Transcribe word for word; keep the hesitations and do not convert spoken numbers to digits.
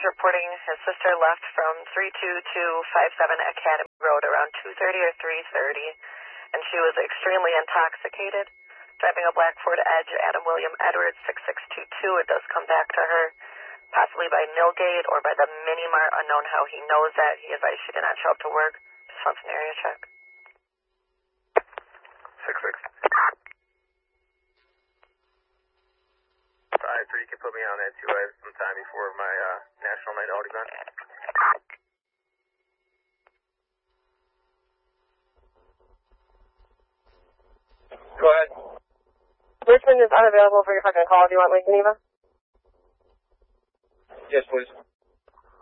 was reporting his sister left from three two two five seven Academy Road around two thirty or three thirty, and she was extremely intoxicated, driving a black Ford Edge, Adam William Edwards six six two two. It does come back to her, possibly by Millgate or by the Mini Mart. Unknown how he knows that. He advised she did not show up to work. Just wants an area check. six six. Five three, you can put me on that two A sometime before my uh, National Night Out event. Go ahead. Richmond is unavailable for your fucking call. Do you want Lake Geneva? Yes, please.